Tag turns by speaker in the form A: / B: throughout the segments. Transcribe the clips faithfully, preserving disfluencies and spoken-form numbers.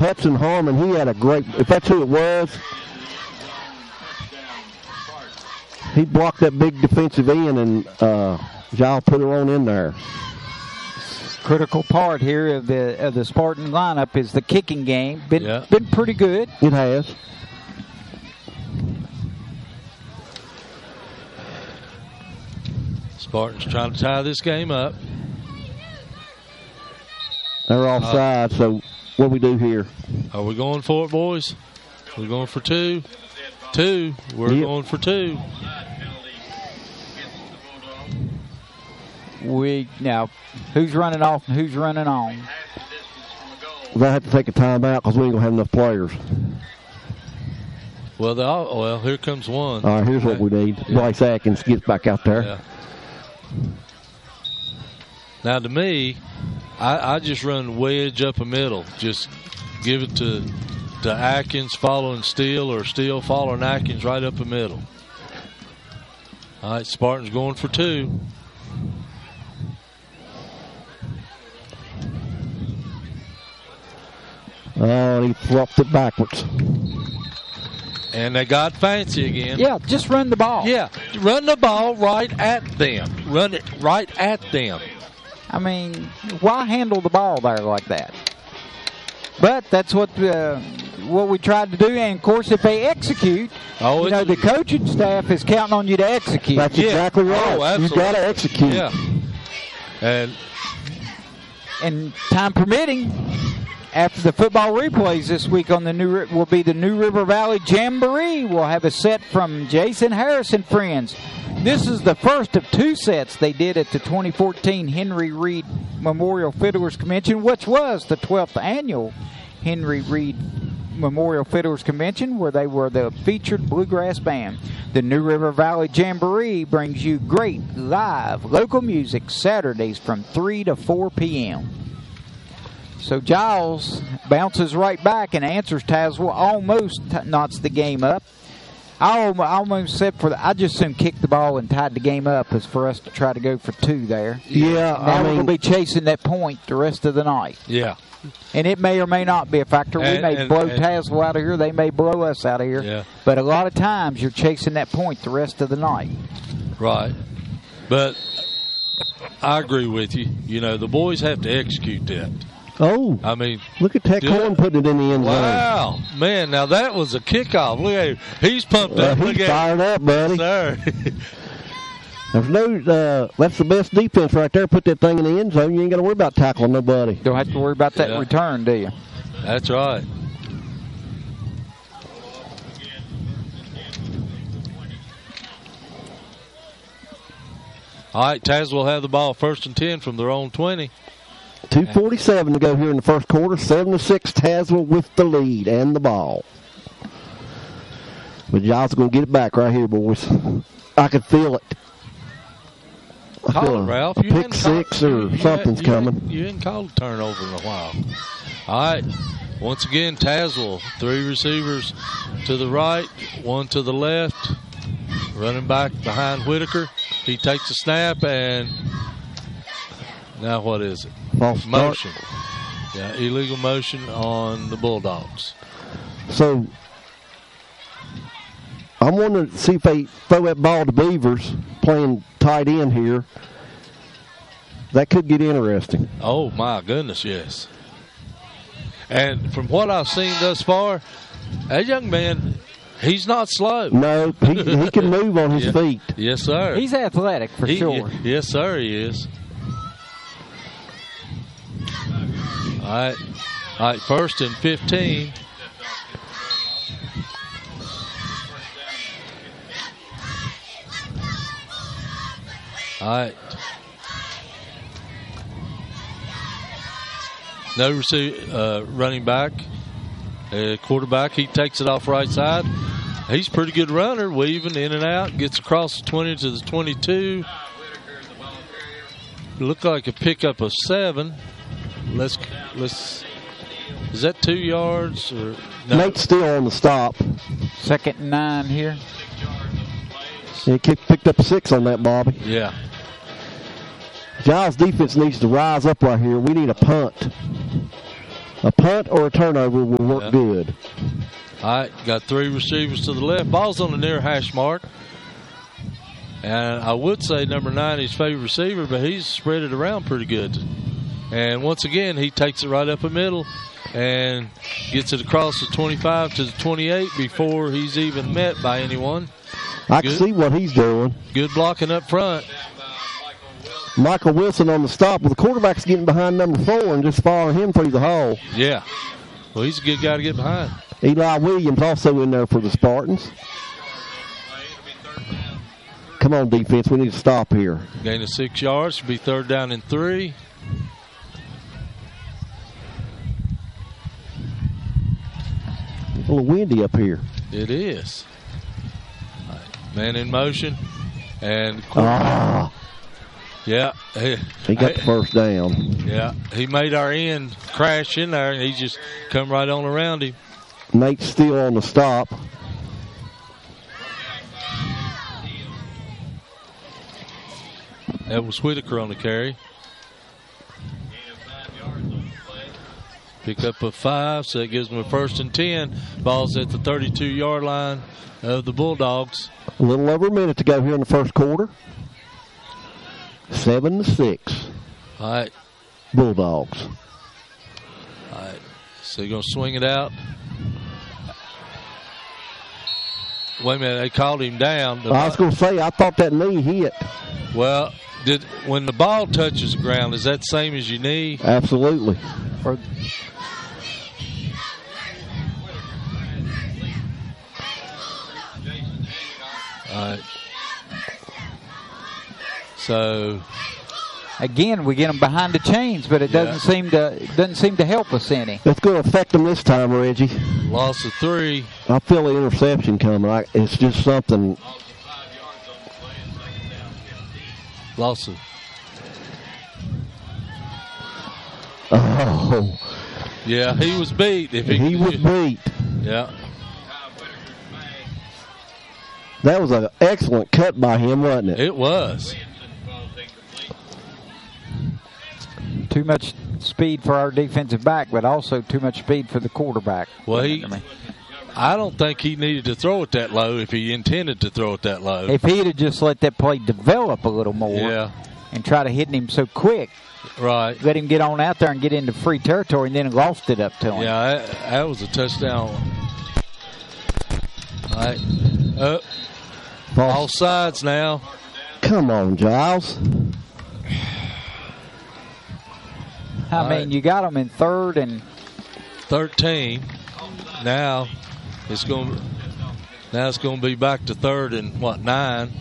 A: Hudson Harmon, he had a great, if that's who it was, he blocked that big defensive end, and uh, Giles put her on in there.
B: Critical part here of the of the Spartan lineup is the kicking game. Been
C: yeah.
B: been pretty good.
A: It has.
C: Spartans trying to tie this game up.
A: They're offside, uh, so what do we do here?
C: Are we going for it, boys? We're going for two. Two. We're yep. going for two.
B: We now, who's running off and who's running on?
A: We're gonna have to take a timeout because we ain't gonna have enough players.
C: Well, they all, well, here comes one.
A: All right, here's what we need. Yeah. Bryce Atkins gets back out there.
C: Yeah. Now, to me, I, I just run wedge up the middle. Just give it to to Atkins following Steele, or Steele following Atkins right up the middle. All right, Spartans going for two.
A: Oh, he flopped it backwards.
C: And they got fancy again.
B: Yeah, just run the ball.
C: Yeah, run the ball right at them. Run it right at them.
B: I mean, why handle the ball there like that? But that's what uh, what we tried to do. And, of course, if they execute, oh, you know, the coaching staff is counting on you to execute.
A: That's
B: yeah.
A: exactly right.
C: Oh,
A: you've got to execute.
C: Yeah. And,
B: and time permitting, after the football replays this week on the new will be the New River Valley Jamboree. We'll have a set from Jason Harris and friends. This is the first of two sets they did at the twenty fourteen Henry Reed Memorial Fiddlers Convention, which was the twelfth annual Henry Reed Memorial Fiddlers Convention, where they were the featured bluegrass band. The New River Valley Jamboree brings you great live local music Saturdays from three to four p.m. So Giles bounces right back and answers Tazewell, almost knots the game up. I almost said for the, I just soon kicked the ball and tied the game up as for us to try to go for two there.
A: Yeah,
B: now
A: I mean,
B: we'll be chasing that point the rest of the night.
C: Yeah.
B: And it may or may not be a factor.
C: And,
B: we may
C: and,
B: blow
C: and,
B: Tazewell out of here. They may blow us out of here.
C: Yeah.
B: But a lot of times you're chasing that point the rest of the night.
C: Right. But I agree with you. You know, the boys have to execute that.
A: Oh,
C: I mean,
A: look at Tech Horn putting it in the end zone.
C: Wow, man! Now that was a kickoff. Look at him; he's pumped
A: uh,
C: up.
A: He's
C: look
A: fired
C: at
A: up, buddy.
C: Sir.
A: There's no. Uh, that's the best defense right there. Put that thing in the end zone. You ain't got to worry about tackling nobody.
B: Don't have to worry about that
C: yeah.
B: return, do you?
C: That's right. All right, Taz will have the ball first and ten from their own twenty.
A: two forty-seven to go here in the first quarter. seven to six, Tazewell with the lead and the ball. But Giles going to get it back right here, boys. I can feel it. I
C: Call
A: feel
C: it, Ralph.
A: A
C: you
A: pick six
C: call,
A: or
C: you,
A: something's
C: you
A: coming.
C: Hadn't, you hadn't called a turnover in a while. All right. Once again, Tazewell. Three receivers to the right, one to the left. Running back behind Whitaker. He takes a snap, and now what is it?
A: False
C: motion. Yeah, illegal motion on the Bulldogs.
A: So I'm wanting to see if they throw that ball to Beavers playing tight end here. That could get interesting.
C: Oh, my goodness, yes. And from what I've seen thus far, that young man, he's not slow.
A: No, he, he can move on his
C: yeah.
A: feet.
C: Yes, sir.
B: He's athletic for
C: he,
B: sure.
C: Yes, sir, he is. All right. All right, first and fifteen. All right. No receive, uh, running back. Uh, quarterback, he takes it off right side. He's a pretty good runner, weaving in and out, gets across the twenty to the twenty-two. Look like a pickup of seven. Let's let's. Is that two yards or no?
A: Nate's still on the stop.
B: Second and nine here.
A: He picked up a six on that, Bobby.
C: Yeah.
A: Giles' defense needs to rise up right here. We need a punt. A punt or a turnover will work
C: yeah.
A: good.
C: All right, got three receivers to the left. Ball's on the near hash mark. And I would say number nine is favorite receiver, but he's spread it around pretty good. And once again, he takes it right up the middle and gets it across the twenty-five to the twenty-eight before he's even met by anyone.
A: I
C: good.
A: can see what he's doing.
C: Good blocking up front.
A: Michael Wilson on the stop. Well, the quarterback's getting behind number four and just following him through the hole.
C: Yeah. Well, he's a good guy to get behind.
A: Eli Williams also in there for the Spartans. Come on, defense. We need to stop here.
C: Gain of six yards. Should be third down and three.
A: A little windy up here.
C: It is. Man in motion. And
A: ah.
C: Yeah. He,
A: he got the first down.
C: Yeah. He made our end crash in there, and he just come right on around him.
A: Nate Steele on the stop.
C: That was Whitaker on the carry. Pick up a five, so that gives them a first and ten. Ball's at the thirty-two-yard line of the Bulldogs.
A: A little over a minute to go here in the first quarter. Seven to six.
C: All right.
A: Bulldogs.
C: All right. So they're going to swing it out. Wait a minute. They called him down.
A: I was going to say, I thought that knee hit.
C: Well, did when the ball touches the ground, is that the same as your knee?
A: Absolutely.
B: Or
C: All right. So
B: again, we get them behind the chains, but it doesn't
C: yeah.
B: seem to it doesn't seem to help us any.
A: It's going to affect them this time, Reggie.
C: Loss of three.
A: I feel the interception coming. I, it's just something.
C: Loss of.
A: Oh.
C: Yeah, he was beat. If he,
A: he was beat.
C: Yeah.
A: That was an excellent cut by him, wasn't it?
C: It was.
B: Too much speed for our defensive back, but also too much speed for the quarterback.
C: Well, he, I don't think he needed to throw it that low if he intended to throw it that low.
B: If he'd have just let that play develop a little more
C: yeah.
B: and try to hit him so quick,
C: right?
B: Let him get on out there and get into free territory and then lost it up to him.
C: Yeah, that, that was a touchdown. All right. Uh, all sides now.
A: Come on, Giles.
B: I
C: All
B: mean,
C: right.
B: you got them in third and
C: thirteen. Now it's going. Now it's going to be back to third and what nine.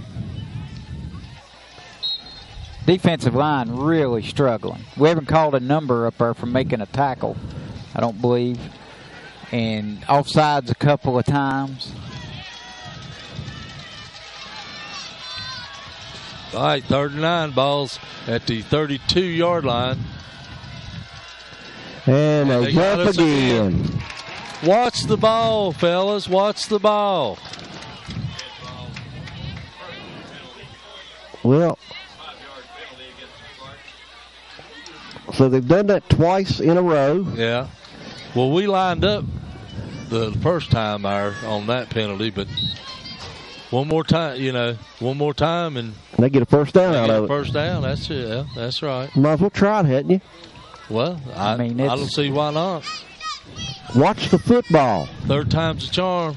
B: defensive line really struggling. We haven't called a number up there for making a tackle, I don't believe, and offsides a couple of times.
C: All right, third and nine, balls at the thirty-two-yard line.
A: And
C: They
A: they
C: got
A: jump
C: us
A: again.
C: again. Watch the ball, fellas. Watch the ball.
A: Well, so they've done that twice in a row.
C: Yeah. Well, we lined up the first time there on that penalty, but one more time, you know, one more time, and
A: they get a first down
C: they
A: out
C: get
A: of
C: a
A: it.
C: first down. That's it. Yeah, that's right.
A: Might as well try it, hadn't you?
C: Well, I,
B: I mean,
C: I
B: it's-
C: don't see why not.
A: Watch the football.
C: Third time's a charm.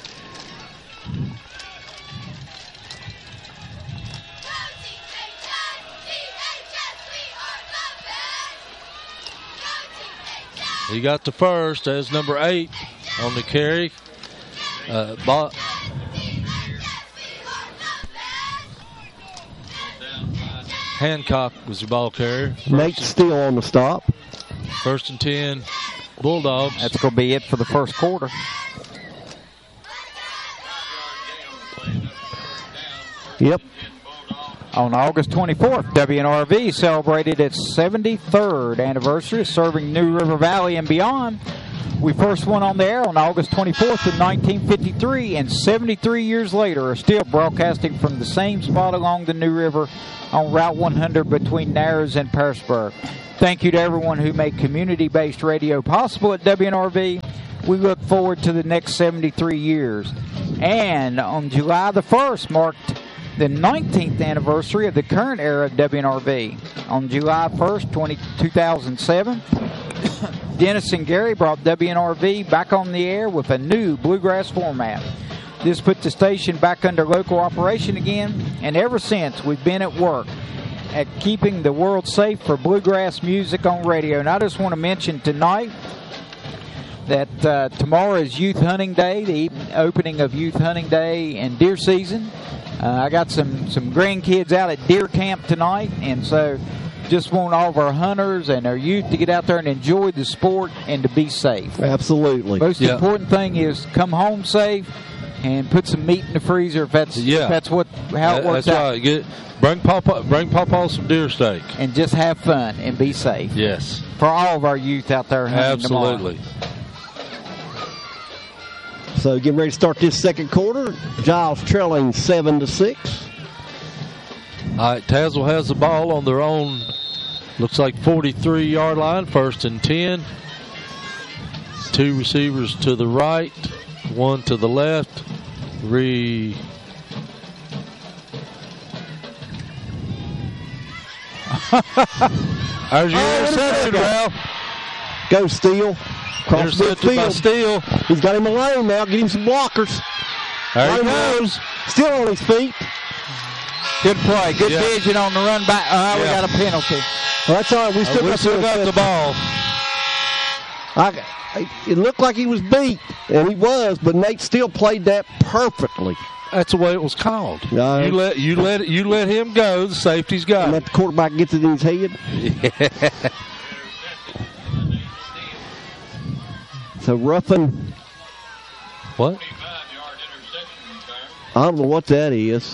C: He got the first as number eight on the carry. Uh, ball. Hancock was the ball carrier.
A: Nate Steele on the stop.
C: First and ten, Bulldogs.
B: That's going to be it for the first quarter.
A: Yep.
B: On August twenty-fourth, W N R V celebrated its seventy-third anniversary, serving New River Valley and beyond We first went on the air on August twenty-fourth of nineteen fifty-three, and seventy-three years later are still broadcasting from the same spot along the New River on Route one hundred between Narrows and Pearisburg. Thank you to everyone who made community-based radio possible at W N R V. We look forward to the next seventy-three years. And on July the first marked the nineteenth anniversary of the current era of W N R V. On July first, two thousand seven, Dennis and Gary brought W N R V back on the air with a new bluegrass format. This put the station back under local operation again, and ever since we've been at work at keeping the world safe for bluegrass music on radio. And I just want to mention tonight that uh, tomorrow is Youth Hunting Day, the opening of Youth Hunting Day and deer season. Uh, I got some, some grandkids out at deer camp tonight, and so just want all of our hunters and our youth to get out there and enjoy the sport and to be safe.
A: Absolutely.
B: Most
C: yeah.
B: important thing is come home safe and put some meat in the freezer if that's
C: yeah.
B: if that's what how it works
C: that's
B: out.
C: Right. Get, bring Papa bring Papa some deer steak.
B: And just have fun and be safe.
C: Yes.
B: For all of our youth out there hunting
C: Absolutely.
B: tomorrow.
A: So getting ready to start this second quarter. Giles trailing seven to six.
C: All right, Tazewell has the ball on their own, looks like forty-three yard line, first and ten. Two receivers to the right, one to the left. Re. There's your
A: Oh,
C: interception, Ralph.
A: Go Steele. Cross
C: Intercepted by
A: midfield.
C: Steele.
A: He's got him alone now. Get him some blockers.
C: There he
A: Right
C: goes.
A: Still on his feet.
B: Good play. Good
C: Yeah.
B: vision on the run back. Uh, we
C: Yeah.
B: got a penalty.
A: Well, that's all right. We still
C: We
A: got,
C: still got the ball.
A: I, it looked like he was beat, and he was, but Nate still played that perfectly.
C: That's the way it was called.
A: Yeah.
C: You let you let you let him go. The safety's got
A: And
C: it.
A: that the quarterback gets it in his head. So Ruffin,
C: What?
A: I don't know what that is.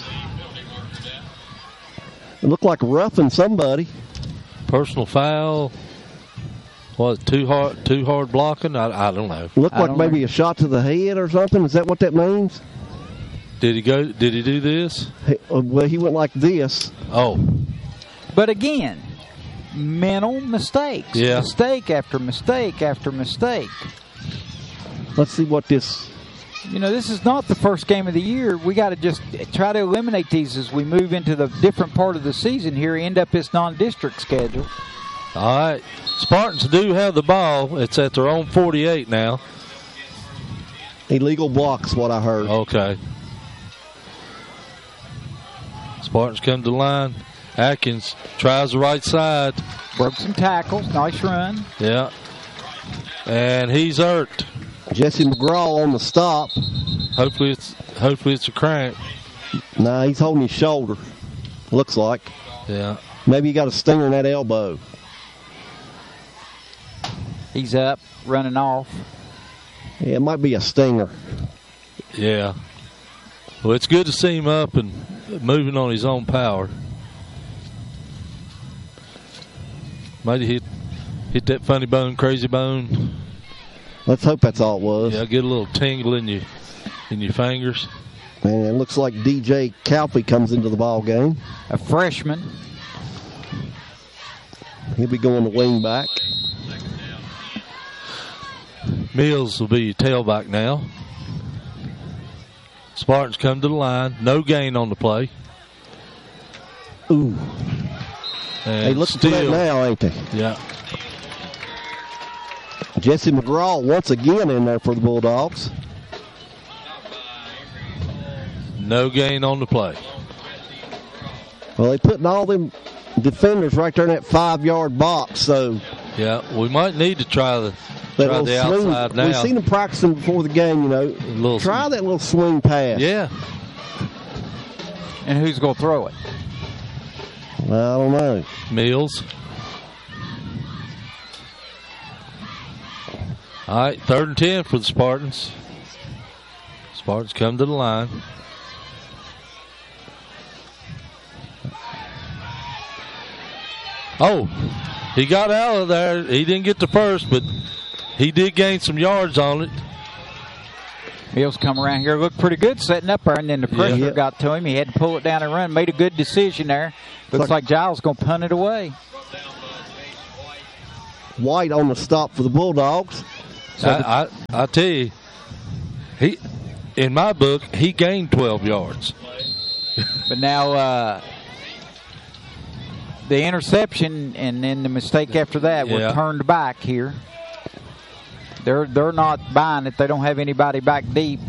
A: It looked like roughing somebody.
C: Personal foul. What? Too hard. Too hard blocking. I, I don't know.
A: It looked
B: I
A: like
B: don't
A: maybe
B: know.
A: a shot to the head or something. Is that what that means?
C: Did he go? Did he do this?
A: He- uh, Well, he went like this.
C: Oh,
B: But again, mental mistakes.
C: Yeah.
B: Mistake after mistake after mistake.
A: Let's see what this.
B: You know, this is not the first game of the year. We got to just try to eliminate these as we move into the different part of the season here, end up this non-district schedule.
C: all right. Spartans do have the ball. It's at their own forty-eight now.
A: Illegal blocks, what I heard.
C: Okay. Spartans come to the line. Atkins tries the right side.
B: Broke some tackles. Nice run.
C: Yeah. And he's hurt.
A: Jesse McGraw on the stop.
C: Hopefully it's hopefully it's a cramp.
A: Nah, he's holding his shoulder. Looks like.
C: Yeah.
A: Maybe he got a stinger in that elbow.
B: He's up, running off.
A: Yeah, it might be a stinger.
C: Yeah. Well, it's good to see him up and moving on his own power. Might have hit, hit that funny bone, crazy bone.
A: Let's hope that's all it was.
C: Yeah, get a little tingle in your, in your fingers.
A: And it looks like D J Calfee comes into the ball game.
B: A freshman.
A: He'll be going to wing back.
C: Mills will be your tailback now. Spartans come to the line. No gain on the play.
A: Ooh.
C: And
A: They look for that
C: still,
A: now, ain't they?
C: yeah.
A: Jesse McGraw once again in there for the Bulldogs.
C: No gain on the play.
A: Well, they putting all them defenders right there in that five-yard box, so
C: Yeah, we might need to try the
A: that
C: try
A: little
C: the
A: swing.
C: outside now.
A: We've seen them practicing before the game, you know.
C: little
A: Try
C: swing.
A: that little swing pass.
C: Yeah.
B: And who's going to throw it?
A: I don't know.
C: Mills. All right, third and ten for the Spartans. Spartans come to the line. Oh, he got out of there. He didn't get the first, but he did gain some yards on it.
B: Mills come around here, looked pretty good setting up there, and then the pressure
A: Yeah.
B: got to him. He had to pull it down and run. Made a good decision there. Looks like, like Giles going to punt it away.
A: White on the stop for the Bulldogs.
C: So I, I, I tell you, he, in my book, he gained twelve yards.
B: But now uh, the interception and then the mistake after that were
C: Yeah.
B: turned back here. They're they're not buying it. They don't have anybody back deep.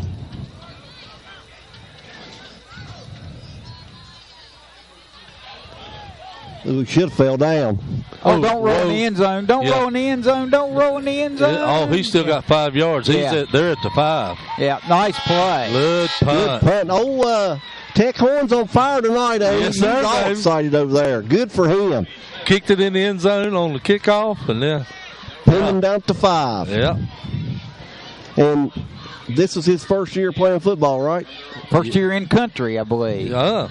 A: We should have fell down.
B: Oh,
C: Oh,
B: don't roll in
C: whoa.
B: the end zone. Don't
C: Yeah.
B: roll in the end zone. Don't roll in the end zone.
C: Oh, he's still got five yards. He's
B: Yeah.
C: at, they're at the five.
B: Yeah, nice play.
C: Good
A: Good
C: punt.
A: punt. Oh, uh, Tech Horn's on fire tonight, eh?
C: Yes,
A: He's
C: sir,
A: all
C: baby.
A: excited over there. Good for him.
C: Kicked it in the end zone on the kickoff, and then
A: Pinned him down to five.
C: yeah,
A: And this was his first year playing football, right?
B: First year in country, I believe.
C: yeah.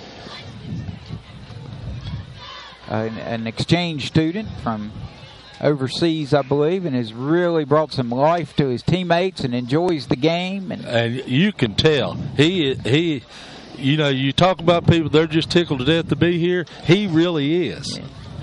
B: An, an exchange student from overseas, I believe, and has really brought some life to his teammates and enjoys the game. And
C: And you can tell he he, you know, you talk about people they're just tickled to death to be here. He really is.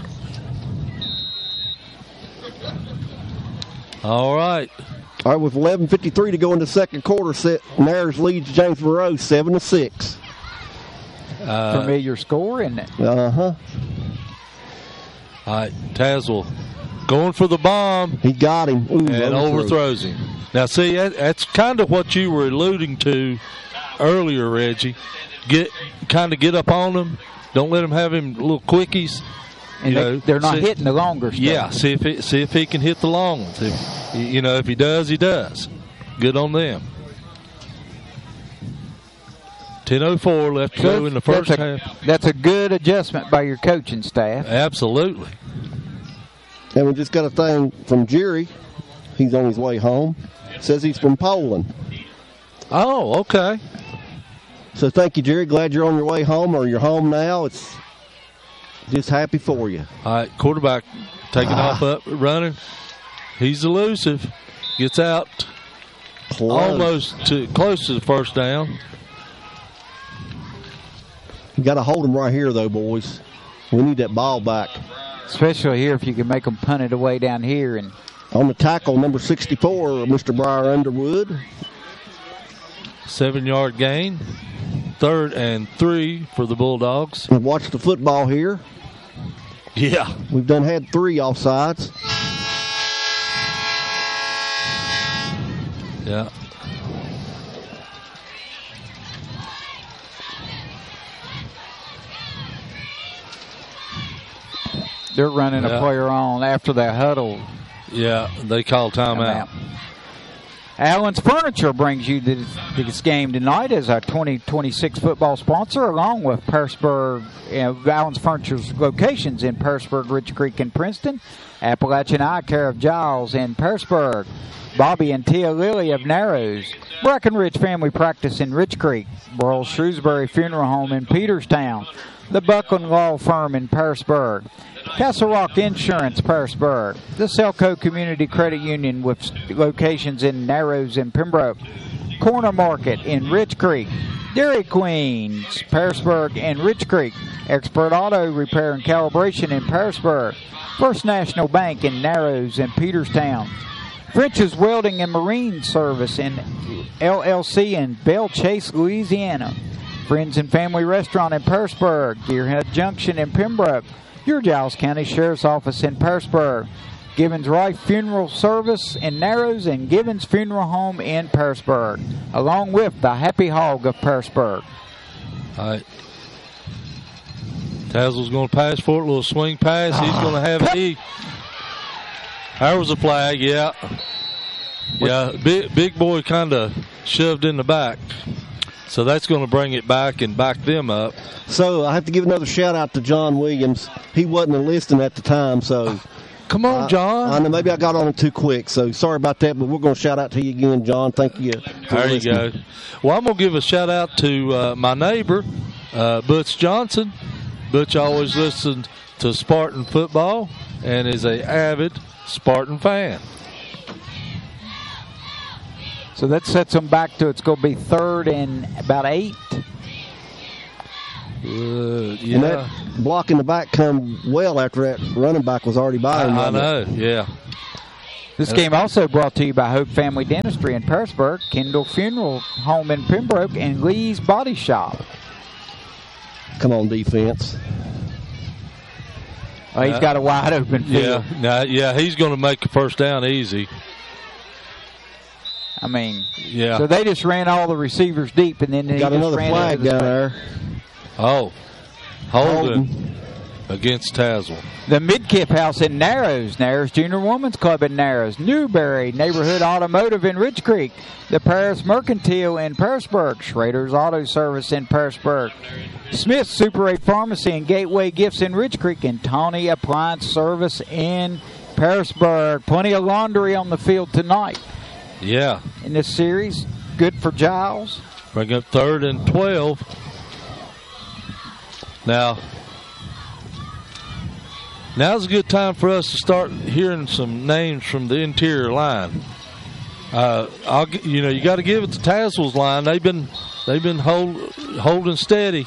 C: All right.
A: All right, with eleven fifty-three to go in the second quarter, set Narrows leads James Monroe seven to six.
C: Uh,
B: familiar score, isn't it?
A: Uh huh.
C: all right, Tazewell going for the bomb
A: He got him. Ooh,
C: and overthrows him. Now, see, that, that's kind of what you were alluding to earlier, Reggie. Get kind of get up on him. Don't let him have him little quickies.
B: And
C: You
B: they,
C: know,
B: they're not
C: see-
B: hitting the longer stuff.
C: Yeah, see if he, see if he can hit the long ones. If, you know, if he does, he does. Good on them. ten oh four left to go in the first
B: that's a,
C: half.
B: That's a good adjustment by your coaching staff.
C: Absolutely.
A: And we just got a thing from Jerry. He's on his way home. Says he's from Poland.
C: Oh, okay.
A: So thank you, Jerry. Glad you're on your way home, or you're home now. It's just happy for you.
C: All right, quarterback taking
A: Ah.
C: off up, running. He's elusive. Gets out
A: Close.
C: almost to close to the first down.
A: You got to hold him right here, though, boys. We need that ball back.
B: Especially here if you can make them punt it away down here. And
A: On the tackle, number sixty-four, Mister Briar Underwood.
C: Seven-yard gain. Third and three for the Bulldogs.
A: And watch the football here.
C: Yeah.
A: We've done had three offsides.
C: Yeah.
B: they're running
C: Yeah.
B: a player on after that huddle.
C: Yeah, they call timeout.
B: Allen's Furniture brings you to this game tonight as our twenty twenty-six football sponsor, along with Pearisburg, you know, Allen's Furniture's locations in Pearisburg, Rich Creek, and Princeton. Appalachian Eye Care of Giles in Pearisburg. Bobby and Tia Lilly of Narrows. Breckenridge Family Practice in Rich Creek. Burl Shrewsbury Funeral Home in Peterstown. The Buckland Law Firm in Pearisburg. Castle Rock Insurance, Pearisburg. The Selco Community Credit Union with locations in Narrows and Pembroke. Corner Market in Rich Creek. Dairy Queens, Pearisburg and Rich Creek. Expert Auto Repair and Calibration in Pearisburg. First National Bank in Narrows and Peterstown. French's Welding and Marine Service in L L C in Belle Chase, Louisiana. Friends and Family Restaurant in Pearisburg. Deerhead Junction in Pembroke. Your Giles County Sheriff's Office in Pearisburg. Gibbons Rife Funeral Service in Narrows and Gibbons Funeral Home in Pearisburg, along with the Happy Hog of Pearisburg.
C: All right. Tazewell's going to pass for it. A little swing pass. He's going to have it. He, there was a flag, yeah. Yeah, big, big boy kind of shoved in the back. So that's going to bring it back and back them up.
A: So I have to give another shout out to John Williams. He wasn't listening at the time, so
C: Come on, John.
A: I, I know maybe I got on it too quick, so sorry about that. But we're going to shout out to you again, John. Thank you. for
C: There you
A: listening.
C: go. Well, I'm going to give a shout out to uh, my neighbor, uh, Butch Johnson. Butch always listens to Spartan football and is a avid Spartan fan.
B: So that sets them back to it's going to be third and about eight.
C: Uh, yeah.
A: And that block in the back come well after that running back was already by him.
C: I, I know, yeah.
B: This game also brought to you by Hope Family Dentistry in Pearisburg, Kendall Funeral Home in Pembroke, and Lee's Body Shop.
A: Come on, defense.
B: Oh, he's got a wide open field.
C: Yeah, now, yeah, he's going to make the first down easy.
B: I mean,
C: yeah.
B: So they just ran all the receivers deep, and then they
A: got
B: just
A: another
B: ran
A: flag
B: into the
A: down
B: space.
A: there.
C: Oh, holding
A: Holden.
C: against Tazewell.
B: The Midkiff House in Narrows, Narrows Junior Women's Club in Narrows, Newberry Neighborhood Automotive in Ridge Creek, the Paris Mercantile in Pearisburg, Schrader's Auto Service in Pearisburg, Smith's Super eight Pharmacy and Gateway Gifts in Ridge Creek, and Tawny Appliance Service in Pearisburg. Plenty of laundry on the field tonight.
C: Yeah.
B: In this series, good for Giles.
C: Bring up third and twelve. Now, now's a good time for us to start hearing some names from the interior line. Uh, I'll, you know, you got to give it to Tazewell's line. They've been, they've been hold, holding steady.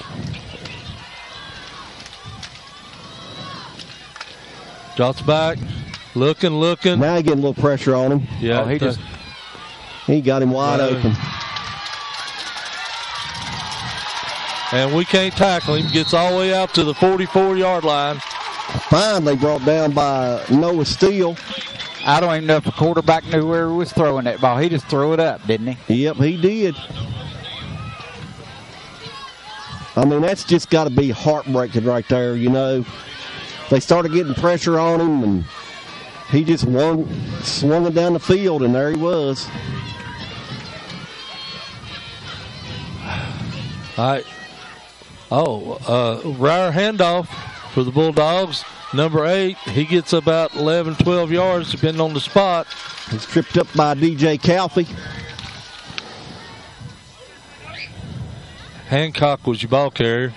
C: Drops back, looking, looking.
A: Now he getting a little pressure on him.
C: Yeah,
B: Oh, he just
A: He got him wide
C: Yeah.
A: open.
C: and we can't tackle him. Gets all the way out to the forty-four yard line.
A: Finally brought down by Noah Steele.
B: I don't even know if the quarterback knew where he was throwing that ball. He just threw it up, didn't he?
A: Yep, he did. I mean, that's just got to be heartbreaking right there, you know. They started getting pressure on him, and he just won, swung it down the field, and there he was.
C: All right. Oh, uh, rare handoff for the Bulldogs. Number eight, he gets about eleven, twelve yards, depending on the spot.
A: He's tripped up by D J Calfee.
C: Hancock was your ball carrier.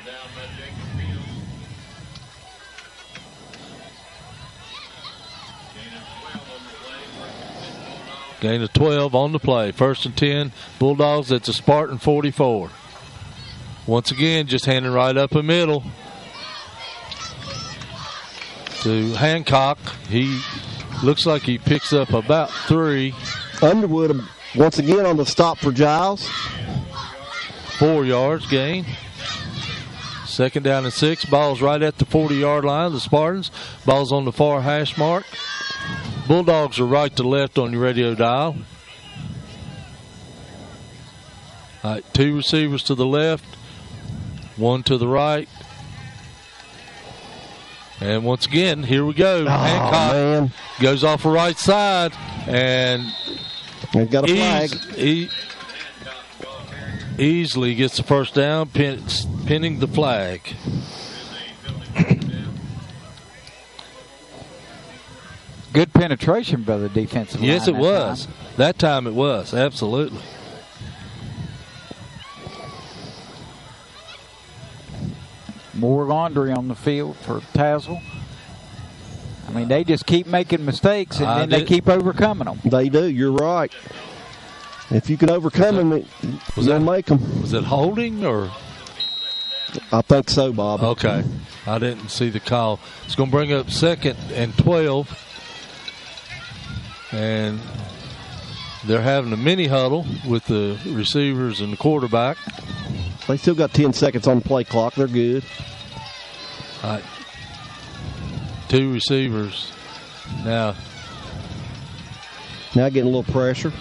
C: Gain of twelve on the play. First and ten. Bulldogs at the Spartan forty-four. Once again, just handing right up the middle to Hancock. He looks like he picks up about three.
A: Underwood once again on the stop for Giles.
C: Four yards gain. Second down and six. Ball's right at the forty yard line. The Spartans. Ball's on the far hash mark. Bulldogs are right to left on your radio dial. All right, two receivers to the left, one to the right. And once again, here we go.
A: Oh,
C: Hancock
A: man.
C: goes off the right side, and
A: He's got a flag.
C: eas- e- easily gets the first down, pin, pinning the flag.
B: Good penetration by the defensive line.
C: Yes, it
B: that
C: was.
B: time.
C: That time it was, absolutely.
B: More laundry on the field for Tazewell. I mean, they just keep making mistakes, and
C: I
B: then they
C: did-
B: keep overcoming them.
A: They do. You're right. If you can overcome them, it,
C: was
A: you'll
C: that-
A: make them.
C: Was it holding or?
A: I think so, Bob.
C: Okay. I didn't see the call. It's going to bring up second and twelve. And they're having a mini huddle with the receivers and the quarterback.
A: They still got ten seconds on the play clock. They're good.
C: All right. Two receivers. Now,
A: Now getting a little pressure.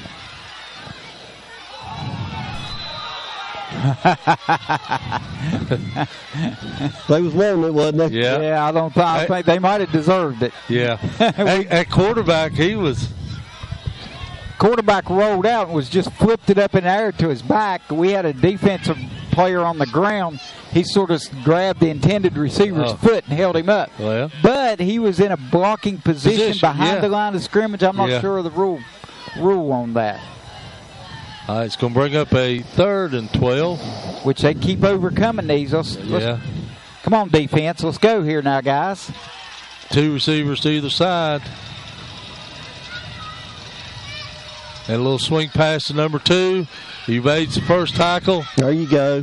A: They was wanting it, wasn't they?
C: yeah.
B: Yeah, I don't. Th- I
C: Hey.
B: think they might have deserved it.
C: Yeah. at, at quarterback, he was.
B: Quarterback rolled out and was just flipped it up in the air to his back. We had a defensive player on the ground. He sort of grabbed the intended receiver's
C: Oh.
B: foot and held him up.
C: Well,
B: But he was in a blocking position,
C: Position,
B: behind
C: yeah.
B: the line of scrimmage. I'm not
C: Yeah.
B: sure of the rule rule on that,
C: all right, it's going to bring up a third and twelve.
B: which they keep overcoming these. Let's, let's-
C: Yeah.
B: Come on, defense. Let's go here now, guys.
C: Two receivers to either side. And a little swing pass to number two. He evades the first tackle.
A: There you go.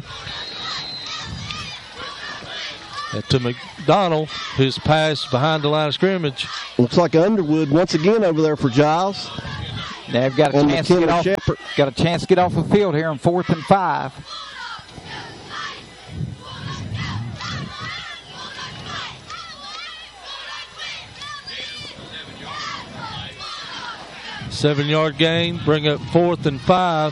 C: And to McDonald, his pass behind the line of scrimmage.
A: Looks like Underwood once again over there for Giles.
B: They've got a
A: And
B: chance to get
A: McKinley
B: off.
A: Shepherd.
B: Got a chance to get off the field here on fourth and five.
C: Seven-yard gain, bring up fourth and five.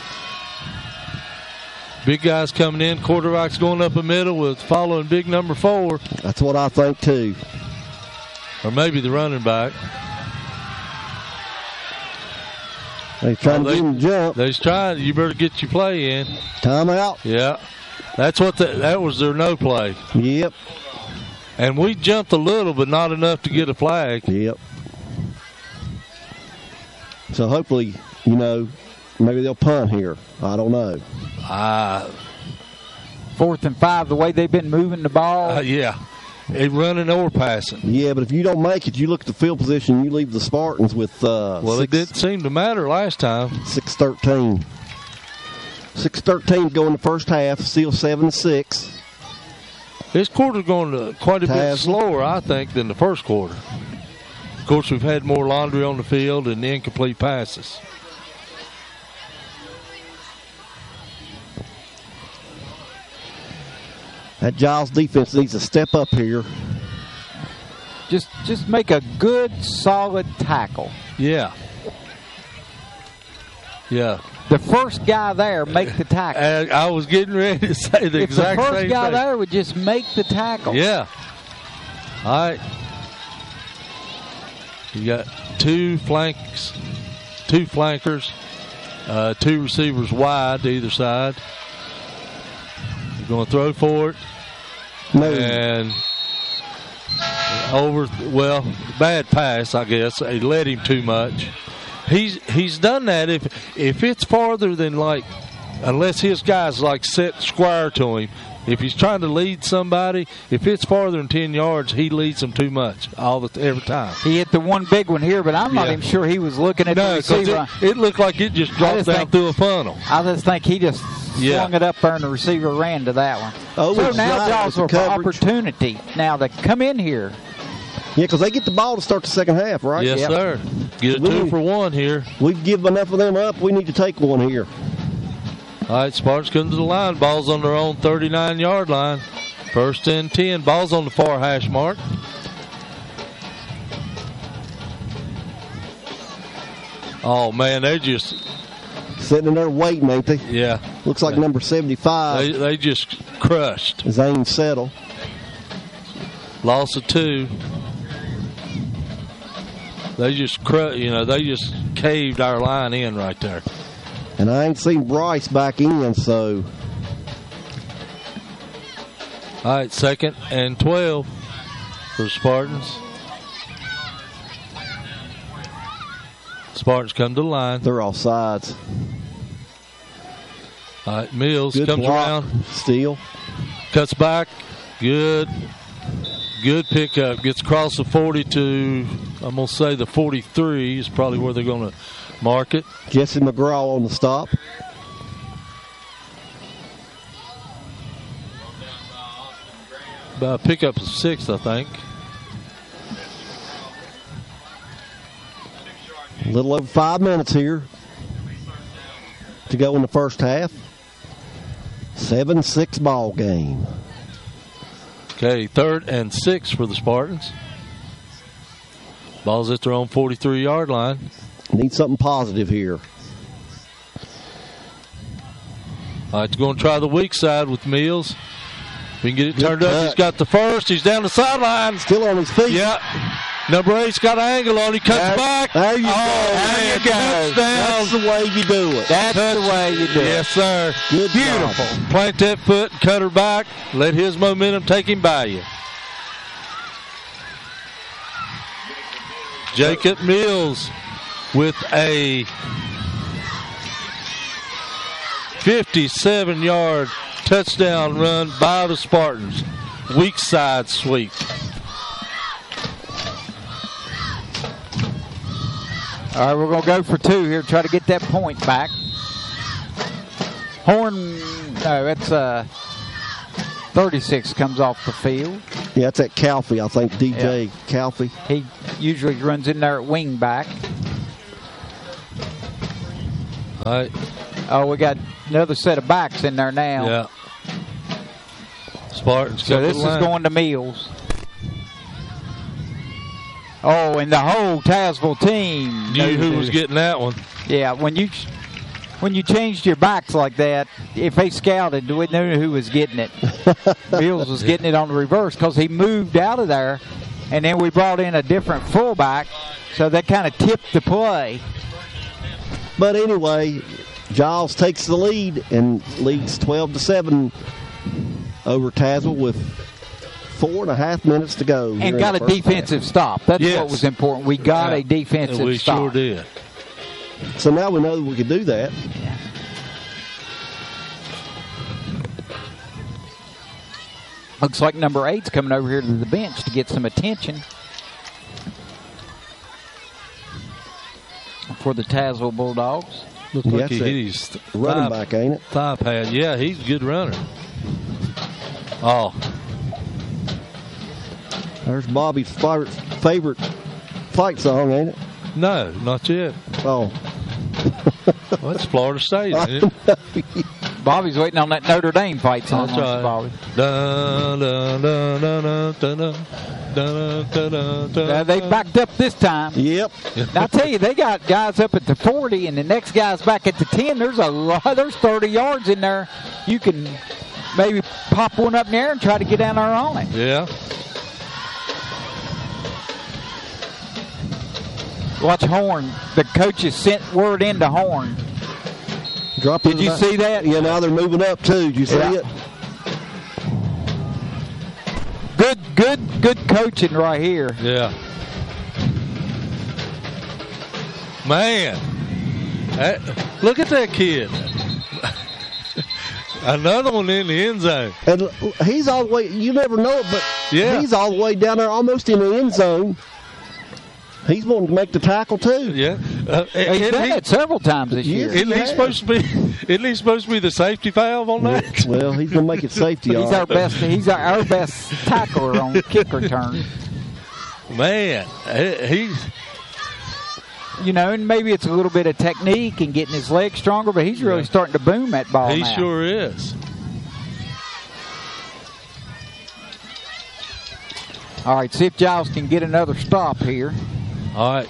C: Big guys coming in. Quarterback's going up the middle with following big number four.
A: That's what I think, too.
C: Or maybe the running back.
A: They're trying
C: Oh,
A: to get him to jump.
C: They's trying. You better get your play in.
A: Timeout.
C: Yeah. That's what the, that was their no play.
A: Yep.
C: And we jumped a little, but not enough to get a flag.
A: Yep. So hopefully, you know, maybe they'll punt here. I don't know.
C: Uh,
B: Fourth and five, the way they've been moving the ball.
C: uh, yeah. It running or passing.
A: Yeah, but if you don't make it, you look at the field position, you leave the Spartans with uh,
C: Well,
A: six,
C: it didn't seem to matter last time.
A: six thirteen. six thirteen go in the first half, still seven to six.
C: This quarter's going to quite a bit
A: Taz.
C: slower, I think, than the first quarter. Of course, we've had more laundry on the field and incomplete passes.
A: That Giles defense needs to step up here.
B: Just just make a good, solid tackle.
C: Yeah. Yeah.
B: The first guy there make the tackle.
C: And I was getting ready to say the
B: if
C: exact
B: the first
C: same
B: guy
C: thing.
B: there would just make the tackle.
C: Yeah. All right. You got two flanks, two flankers, uh, two receivers wide to either side. You're going to throw for it.
A: No.
C: And over, well, bad pass, I guess. They let him too much. He's he's done that if if it's farther than like, unless his guy's like set square to him. If he's trying to lead somebody, if it's farther than ten yards, he leads them too much all the every time.
B: He hit the one big one here, but I'm not
C: Yeah.
B: even sure he was looking at
C: No,
B: the
C: because
B: receiver.
C: it, it looked like it just dropped
B: just
C: down
B: think-
C: through a funnel.
B: I just think he just
C: Yeah.
B: swung it up there and the receiver ran to that one.
A: Oh,
B: so
A: it's
B: now
A: right
B: Jaws
A: with
B: are
A: the
B: for
A: coverage.
B: opportunity now to come in here.
A: Yeah, because they get the ball to start the second half, right?
C: Yes,
B: Yep.
C: sir. Get a
A: We
C: two
A: need-
C: for one here.
A: We've given enough of them up. We need to take one here.
C: All right, Spartans come to the line. Ball's on their own thirty-nine-yard line. First and ten. Ball's on the far hash mark. Oh, man, they just,
A: Sitting in there waiting, ain't they?
C: yeah.
A: Looks like number seventy-five
C: They, they just crushed.
A: Zane Settle.
C: Loss of two. They just, cru- you know, they just caved our line in right there.
A: And I ain't seen Bryce back in, so
C: All right, second and twelve for the Spartans. Spartans come to the line.
A: they're all sides.
C: All right, Mills
A: Good
C: comes
A: block.
C: around,
A: Steal.
C: cuts back. Good. Good pickup. Gets across the forty to, I'm going to say the forty-three is probably where they're going to mark it.
A: Jesse McGraw on the stop.
C: Uh, pickup of six, I think.
A: A little over five minutes here to go in the first half. seven six ball game.
C: Okay, third and six for the Spartans. Ball's at their own forty-three-yard line.
A: Need something positive here.
C: All right, going to try the weak side with Mills. If he can get it
A: Good
C: turned up,
A: cut.
C: he's got the first. He's down the sideline.
A: Still on his feet.
C: Yeah. Number eight's got an angle on. He cuts
A: There-
C: back.
A: there you
C: oh,
A: go.
C: Man,
A: There you go.
C: touchdown.
A: That's the way you do it.
B: That's the way you do
C: Yes, sir.
A: Good
C: Beautiful.
A: job.
C: Plant that foot and cut her back. Let his momentum take him by you. Jacob Mills with a fifty-seven-yard touchdown run by the Spartans. Weak side sweep.
B: All right, we're going to go for two here, try to get that point back. Horn, no, that's uh, thirty-six comes off the field.
A: Yeah, that's at Calfee, I think, D J
B: Yeah.
A: Calfee.
B: He usually runs in there at wing back.
C: All right.
B: Oh, we got another set of backs in there now.
C: Yeah. Spartans.
B: So
C: got
B: this
C: the
B: is
C: line.
B: going to Mills. Oh, and the whole Tazewell team
C: Knew who was getting that one.
B: Yeah, when you when you changed your backs like that, if they scouted, we knew who was getting it. Mills was getting it on the reverse because he moved out of there, and then we brought in a different fullback, so that kind of tipped the play.
A: But anyway, Giles takes the lead and leads twelve to seven over Tazewell with four and a half minutes to go.
B: And got a defensive half. stop. That's
C: yes.
B: what was important. We got
C: yeah.
B: a defensive
C: and we
B: stop.
C: We sure did.
A: So now we know we could do that.
B: Yeah. Looks like number eight's coming over here to the bench to get some attention for the Tazewell Bulldogs.
C: Looks
A: Yeah,
C: like he
A: that's
C: hit
A: it.
C: his
A: Running
C: thigh,
A: back, ain't it?
C: thigh pad. Yeah, he's a good runner. Oh,
A: There's Bobby's favorite, favorite fight song, ain't it?
C: no, not yet.
A: Oh.
C: Well, that's Florida State, isn't it?
B: Bobby's waiting on that Notre Dame fight song.
C: That's right.
B: Bobby.
C: Dun, dun, dun, dun, dun, dun, dun, dun, dun, dun,
B: Uh, they backed up this time.
A: Yep.
B: Now, I tell you, they got guys up at the forty, and the next guy's back at the ten. There's a lot. There's thirty yards in there. You can maybe pop one up in the air and try to get down there on it.
C: Yeah.
B: Watch Horn. The coaches sent word into Horn.
A: Drop
B: Did you see that?
A: Yeah, now they're moving up, too. Did you see
B: Yeah.
A: it?
B: Good, good, good coaching right here.
C: Yeah. Man. That, look at that kid. Another one in the end zone.
A: And he's all the way, you never know it, but
C: Yeah.
A: he's all the way down there almost in the end zone. He's wanting to make the tackle, too.
C: Yeah. Uh,
B: He's
C: isn't
B: done
C: he,
B: it several times this year.
C: isn't he supposed to be isn't he supposed to be the safety valve on that?
A: Well, he's going to make it safety.
B: He's
A: all
B: our
A: right.
B: best. He's our, our best tackler on kick return.
C: Man, he, he's
B: You know, and maybe it's a little bit of technique and getting his legs stronger, but he's really
C: Yeah.
B: starting to boom that ball
C: he
B: now.
C: sure is.
B: All right, see if Giles can get another stop here.
C: All right.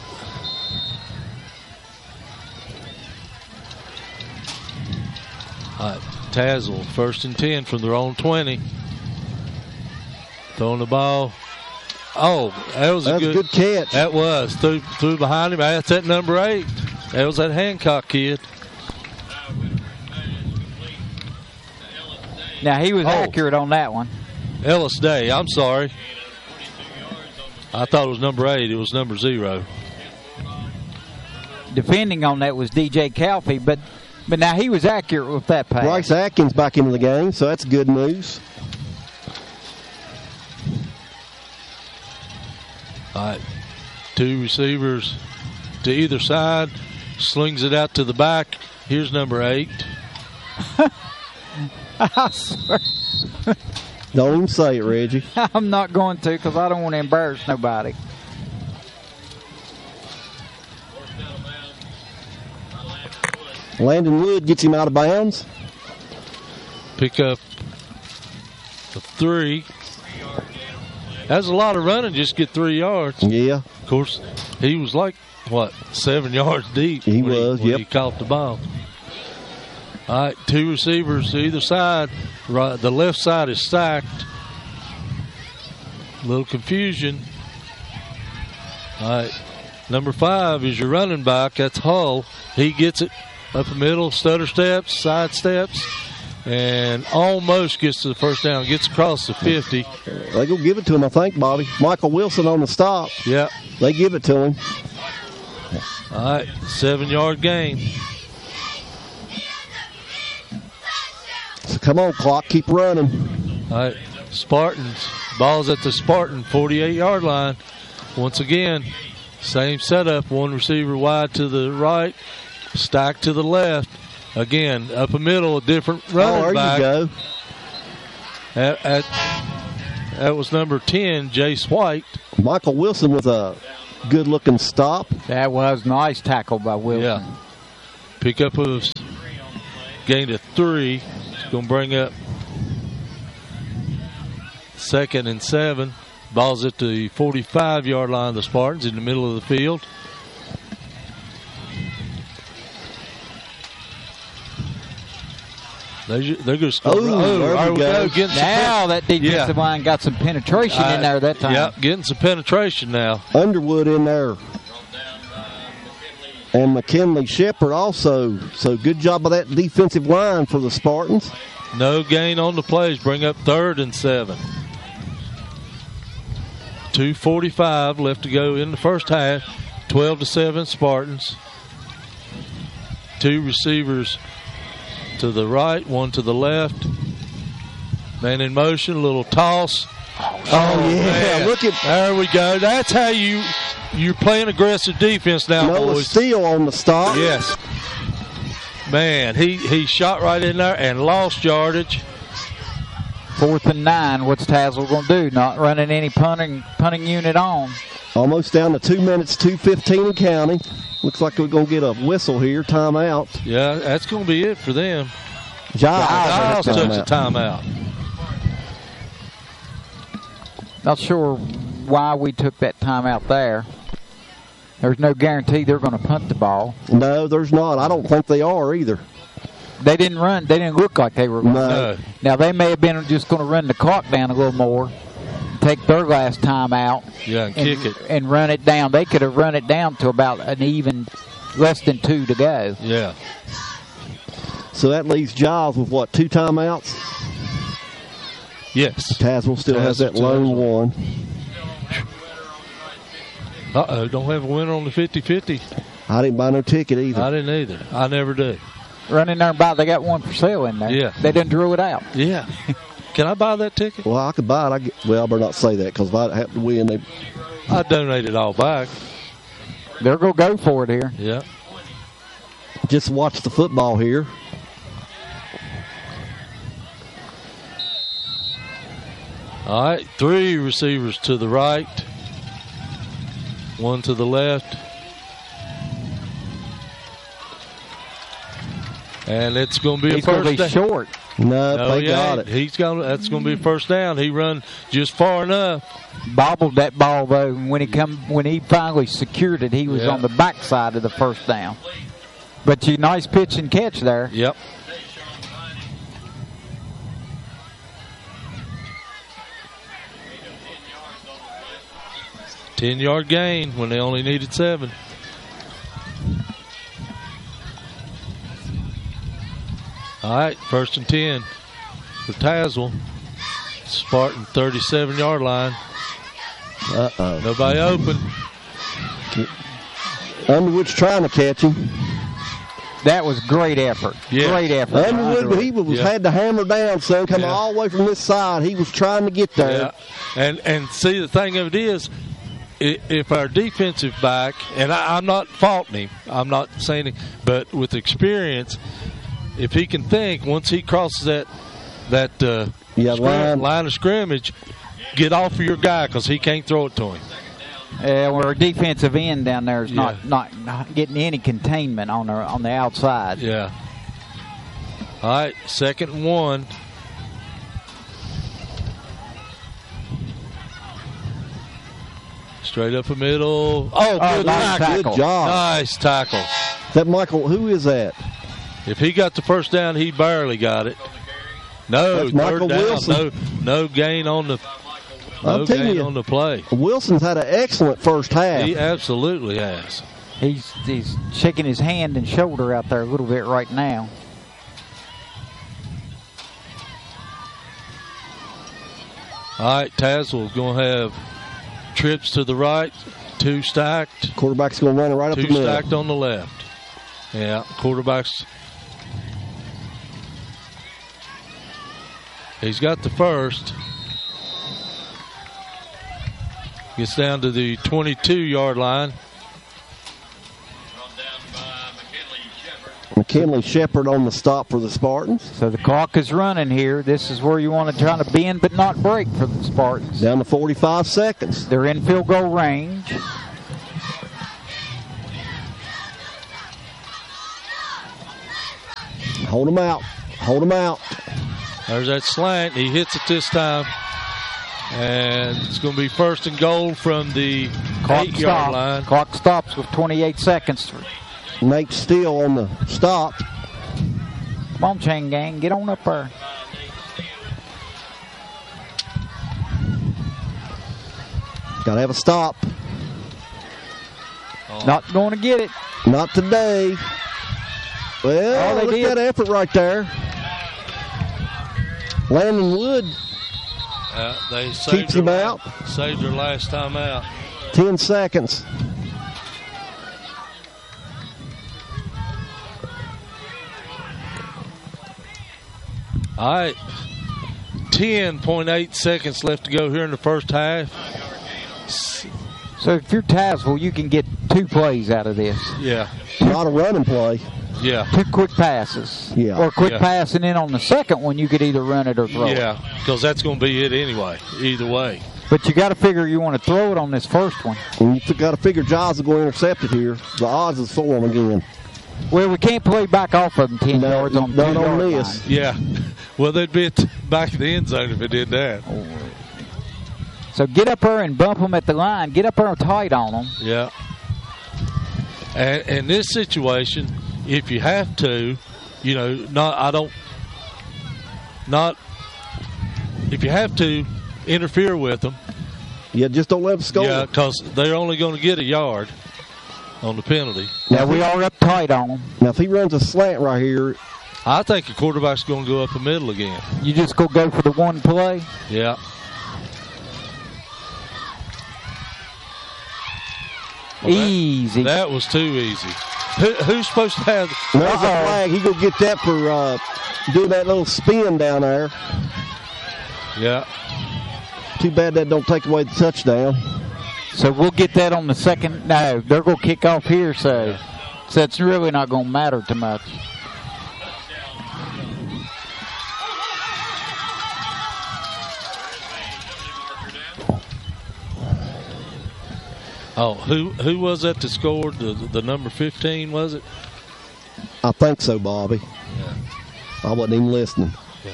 C: All right, Tazewell, first and ten from their own twenty. Throwing the ball. Oh, that was
A: That
C: a
A: was
C: good,
A: a good catch.
C: That was. Threw, threw behind him. That's that number eight. That was that Hancock kid.
B: Now, he was
C: Oh.
B: accurate on that one.
C: Ellis Day, I'm sorry. I thought it was number eight. It was number zero.
B: Defending on that was D J Calfee, but but now he was accurate with that pass.
A: Bryce Atkins back into the game, so that's good news.
C: All right, two receivers to either side. Slings it out to the back. Here's number eight.
B: I swear,
A: Don't even say it, Reggie.
B: I'm not going to because I don't want to embarrass nobody.
A: Landon Wood gets him out of bounds.
C: Pick up the three. That's a lot of running, just get three yards.
A: Yeah.
C: Of course, he was like, what, seven yards deep.
A: He
C: when
A: was,
C: when
A: yep.
C: he caught the ball. All right, two receivers to either side. Right, the left side is stacked. A little confusion. All right, number five is your running back. That's Hull. He gets it up the middle, stutter steps, side steps, and almost gets to the first down. Gets across the fifty.
A: They go give it to him, I think, Bobby. Michael Wilson on the stop.
C: Yep.
A: They give it to him.
C: All right, seven-yard gain.
A: So come on, clock. Keep running.
C: All right, Spartans. Ball's at the Spartan forty-eight-yard line. Once again, Same setup, one receiver wide to the right, stack to the left. Again, up the middle, a different running
A: oh, there
C: back.
A: you go.
C: At, at, that was number ten, Jace White.
A: Michael Wilson with a good-looking stop.
B: That was nice tackle by Wilson.
C: Yeah. Pick up of gained a three. It's going to bring up second and seven. Ball's at the forty-five-yard line of the Spartans in the middle of the field. They, they're going to score.
A: Oh,
C: oh
A: there
C: there
A: we
C: we
A: go.
C: go. Getting
B: Now
C: some,
B: that defensive
C: yeah.
B: line got some penetration
C: uh,
B: in there that time.
C: Yep, getting some penetration now.
A: Underwood in there. And McKinley Shepard also. So good job by that defensive line for the Spartans.
C: No gain on the plays. Bring up third and seven. two forty-five left to go in the first half. twelve to seven Spartans. Two receivers to the right, one to the left. Man in motion, a little toss.
A: Oh, oh yeah,
C: man.
A: Look at
C: there we go. That's how you you're playing aggressive defense now,
A: Noah
C: boys.
A: Steele on the stop.
C: Yes. Man, he, he shot right in there and lost yardage.
B: Fourth and nine. What's Tazewell going to do? Not running any punting punting unit on.
A: Almost down to two minutes, two fifteen and counting. Looks like we're going to get a whistle here, timeout.
C: Yeah, that's going to be it for them.
A: Giles,
C: Giles took the
A: timeout.
C: timeout.
B: Not sure why we took that timeout there. There's no guarantee they're going to punt the ball.
A: No, there's not. I don't think they are either.
B: They didn't run. They didn't look like they were going
A: No.
B: to. Now, they may have been just going to run the clock down a little more, take their last time out,
C: Yeah, and,
B: and
C: kick it.
B: and run it down. They could have run it down to about an even less than two to go.
C: Yeah.
A: So that leaves Giles with what, two timeouts?
C: Yes.
A: Tazewell still has that lone one.
C: Uh-oh, don't have a winner on the fifty-fifty.
A: I didn't buy no ticket either.
C: I didn't either. I never do.
B: Run in there and buy. They got one for sale in there.
C: Yeah.
B: They didn't drew it out.
C: Yeah. Can I buy that ticket?
A: Well, I could buy it. I get, well, I better not say that because if I have to win, they.
C: I donate it all back.
B: They're going to go for it here.
C: Yeah.
A: Just watch the football here.
C: All right, three receivers to the right, one to the left. And it's going to be
B: He's
C: a first
B: going to be
C: down.
B: short.
A: No,
C: No,
A: they
C: he
A: got
C: ain't.
A: it.
C: He's going. That's going to be a first down. He run just far enough.
B: Bobbled that ball, though, and when he come when he finally secured it, he was
C: Yeah.
B: on the backside of the first down. But you nice pitch and catch there.
C: Yep. ten-yard gain when they only needed seven. All right, first and ten for Tazewell. Spartan thirty-seven-yard line.
A: Uh-oh.
C: Nobody open.
A: Underwood's trying to catch him.
B: That was great effort.
C: Yeah.
B: Great effort.
A: Underwood, he was
C: Yeah.
A: had to hammer down, son, coming
C: Yeah.
A: all the way from this side. He was trying to get there.
C: Yeah. And and see, the thing of it is, i- if our defensive back, and I, I'm not faulting him, I'm not saying it, but with experience, if he can think, once he crosses that that uh,
A: Yeah,
C: scrim-
A: line.
C: line of scrimmage, get off of your guy because he can't throw it to him.
B: Uh, well, our defensive end down there is
C: Yeah.
B: not, not not getting any containment on the on the outside.
C: Yeah. All right, second and one. Straight up the middle. Oh,
B: Oh,
C: good
B: nice
C: tackle.
B: tackle.
A: Good job.
C: Nice tackle.
A: That Michael, who is that?
C: If he got the first down, he barely got it. No,
A: That's
C: third
A: Michael
C: down.
A: Wilson.
C: No, no gain on the no
A: I'm telling
C: gain
A: you.
C: on the play.
A: Wilson's had an excellent first half.
C: He absolutely has.
B: He's he's shaking his hand and shoulder out there a little bit right now.
C: All right, Tazewell's going to have trips to the right, two stacked,
A: Quarterback's going to run it right up the
C: two
A: middle.
C: stacked on the left. Yeah, quarterback's. He's got the first. Gets down to the twenty-two-yard line.
A: McKinley Shepard on the stop for the Spartans.
B: So the clock is running here. This is where you want to try to bend but not break for the Spartans.
A: Down to forty-five seconds.
B: They're in field goal range.
A: Hold them out. Hold them out.
C: There's that slant. He hits it this time. And it's going to be first and goal from the eight-yard
B: stop.
C: line.
B: Clock stops with twenty-eight seconds.
A: Nate Steele on the stop.
B: Come on, Chain Gang. Get on up there.
A: Got to have a stop.
C: Oh.
B: Not going to get it.
A: Not today. Well,
B: Oh, they
A: look
B: did.
A: at that effort right there. Landon Wood
C: Uh, they saved
A: keeps him
C: their,
A: out.
C: Saved their last time out.
A: Ten seconds.
C: All right. ten point eight seconds left to go here in the first half.
B: So if you're Tazewell, you can get two plays out of this.
C: Yeah.
A: Not a running play.
C: Yeah.
B: Two quick passes.
A: Yeah.
B: Or quick
C: Yeah.
B: pass, and then on the second one, you could either run it or throw it.
C: Yeah, because that's going to be it anyway, either way.
B: But you got to figure you want to throw it on this first one.
A: And you got to figure Giles will go intercept it here. The odds is for him again.
B: Well, we can't play back off of them ten
A: No,
B: yards on
A: not
B: two
A: on
B: yard
A: this.
B: line.
C: Yeah. Well, they'd be at the back of the end zone if it did that.
B: So get up there and bump them at the line. Get up there tight on them.
C: Yeah. And in this situation, if you have to, you know, not I don't, not if you have to interfere with them.
A: Yeah, just don't let them score.
C: Yeah, because they're only going to get a yard on the penalty.
B: Now we are up tight on them.
A: Now, if he runs a slant right here,
C: I think the quarterback's going to go up the middle again.
B: You just go go for the one play.
C: Yeah. Well, that-
B: Easy.
C: That was too easy. Who, who's supposed to have?
A: there's a flag. He go get that for uh, doing that little spin down there.
C: Yeah.
A: Too bad that don't take away the touchdown.
B: So we'll get that on the second. No, they're going to kick off here, so, so it's really not going to matter too much.
C: Oh, who who was that that scored? The, the number fifteen, was it?
A: I think so, Bobby.
C: Yeah.
A: I wasn't even listening.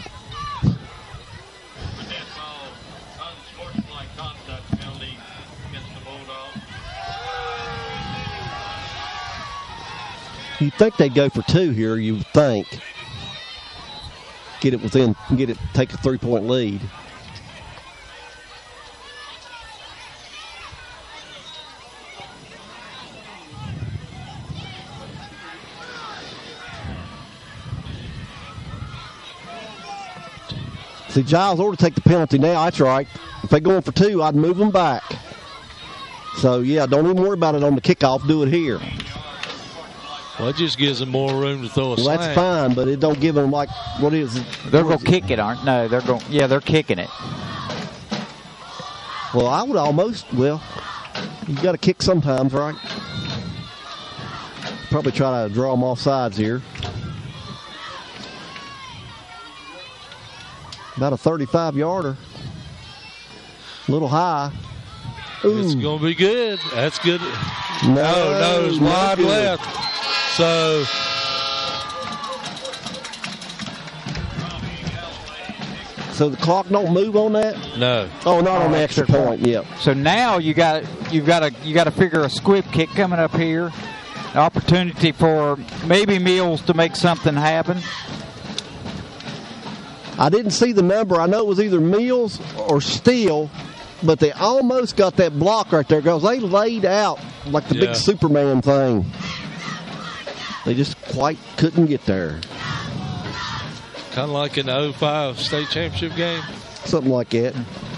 A: You'd think they'd go for two here, you would think. Get it within, get it, take a three-point lead. See, Giles ought to take the penalty now. That's right. If they're going for two, I'd move them back. So, yeah, don't even worry about it on the kickoff. Do it here.
C: Well, it just gives them more room to throw a
A: Well,
C: slant.
A: that's fine, but it don't give them, like, what is it?
B: They're going to kick it, aren't No, they're going. Yeah, they're kicking it.
A: Well, I would almost, well, you got to kick sometimes, right? Probably try to draw them off sides here. About a thirty-five yarder. A little high.
C: It's
A: Ooh.
C: going to be good. That's good.
A: No,
C: No, no, it's
A: not
C: wide
A: good.
C: left. So,
A: So the clock don't move on that?
C: no.
A: Oh, not
B: Oh,
A: on the extra
B: extra
A: point. Yep.
B: So now you got you've got to you got to figure a squib kick coming up here. An opportunity for maybe Mills to make something happen.
A: I didn't see the number. I know it was either Mills or Steele, but they almost got that block right there because they laid out like the
C: Yeah.
A: big Superman thing. They just quite couldn't get there.
C: Kind of like in the oh five state championship game.
A: Something like that.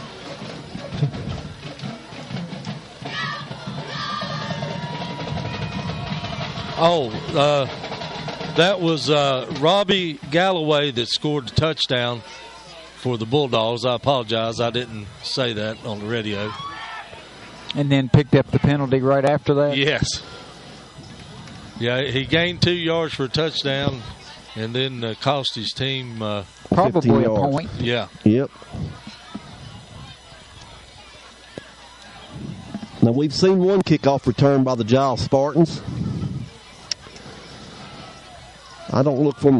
C: Oh, uh, that was uh, Robbie Galloway that scored the touchdown for the Bulldogs. I apologize. I didn't say that on the radio.
B: And then picked up the penalty right after that.
C: Yes. Yeah, he gained two yards for a touchdown, and then uh, cost his team uh,
B: probably a point.
C: Yeah.
A: Yep. Now, we've seen one kickoff return by the Giles Spartans. I don't look for them